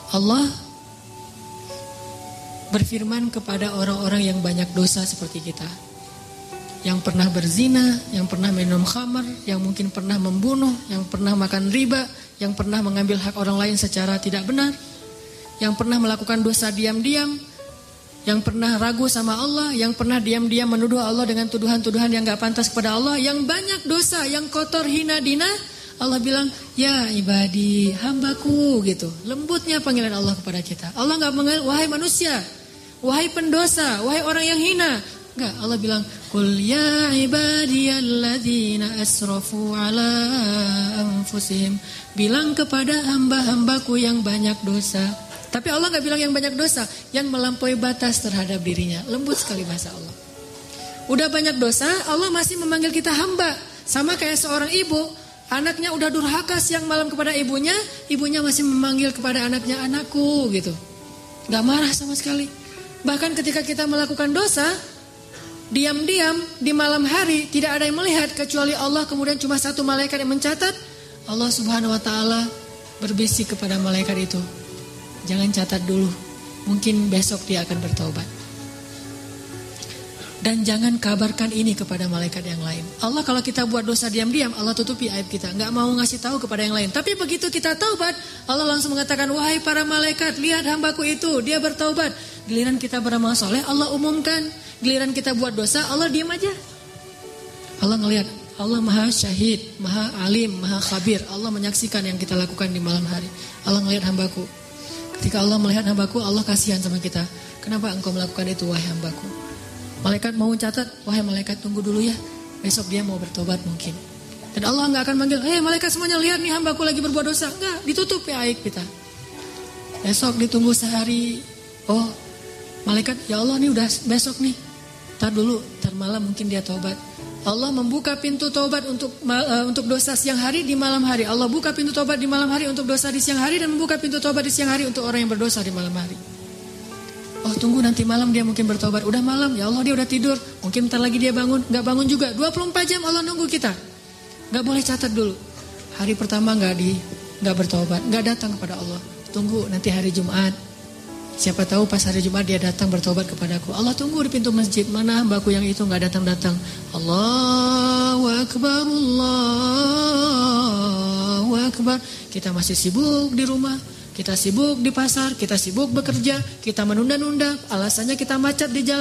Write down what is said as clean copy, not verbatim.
Allah berfirman kepada orang-orang yang banyak dosa seperti kita, yang pernah berzina, yang pernah minum khamar, yang mungkin pernah membunuh, yang pernah makan riba, yang pernah mengambil hak orang lain secara tidak benar, yang pernah melakukan dosa diam-diam, yang pernah ragu sama Allah, yang pernah diam-diam menuduh Allah dengan tuduhan-tuduhan yang gak pantas kepada Allah, yang banyak dosa, yang kotor, hina, dina. Allah bilang, ya ibadi, hambaku, gitu. Lembutnya panggilan Allah kepada kita. Allah gak mengenal, wahai manusia, wahai pendosa, wahai orang yang hina. Enggak, Allah bilang, qul ya ibadiyalladzina asrafu ala anfusihim. Bilang kepada hamba-hambaku yang banyak dosa. Tapi Allah gak bilang yang banyak dosa, yang melampaui batas terhadap dirinya. Lembut sekali bahasa Allah. Udah banyak dosa, Allah masih memanggil kita hamba. Sama kayak seorang ibu, anaknya udah durhaka siang malam kepada ibunya, ibunya masih memanggil kepada anaknya, anakku, gitu. Gak marah sama sekali. Bahkan ketika kita melakukan dosa, diam-diam di malam hari, tidak ada yang melihat kecuali Allah, kemudian cuma satu malaikat yang mencatat. Allah Subhanahu wa ta'ala berbisik kepada malaikat itu, jangan catat dulu, mungkin besok dia akan bertaubat. Dan jangan kabarkan ini kepada malaikat yang lain. Allah kalau kita buat dosa diam-diam, Allah tutupi aib kita, gak mau ngasih tahu kepada yang lain. Tapi begitu kita taubat, Allah langsung mengatakan, wahai para malaikat, lihat hambaku itu, dia bertaubat. Giliran kita beramal soleh, Allah umumkan. Giliran kita buat dosa, Allah diam aja. Allah ngelihat, Allah maha syahid, maha alim, maha khabir. Allah menyaksikan yang kita lakukan di malam hari. Allah ngelihat hambaku. Ketika Allah melihat hambaku, Allah kasihan sama kita. Kenapa engkau melakukan itu, wahai hambaku? Malaikat mau catat, wahai malaikat tunggu dulu ya, besok dia mau bertobat mungkin. Dan Allah gak akan manggil, hei malaikat semuanya lihat nih hambaku lagi berbuat dosa. Enggak, ditutup ya aib kita. Besok ditunggu sehari. Oh malaikat, ya Allah nih udah besok nih, ntar dulu, ntar malam mungkin dia tobat. Allah membuka pintu tobat untuk dosa siang hari di malam hari. Allah buka pintu tobat di malam hari untuk dosa di siang hari, dan membuka pintu tobat di siang hari untuk orang yang berdosa di malam hari. Oh tunggu nanti malam dia mungkin bertobat. Udah malam, ya Allah dia udah tidur, mungkin ntar lagi dia bangun. Gak bangun juga, 24 jam Allah nunggu kita. Gak boleh catat dulu. Hari pertama gak bertobat, gak datang kepada Allah. Tunggu nanti hari Jumat, siapa tahu pas hari Jumat dia datang bertobat kepadaku. Allah tunggu di pintu masjid, mana hambaku yang itu gak datang-datang. Allahu Akbar, Allahu Akbar. Kita masih sibuk di rumah, kita sibuk di pasar, kita sibuk bekerja, kita menunda-nunda, alasannya kita macet di jalan.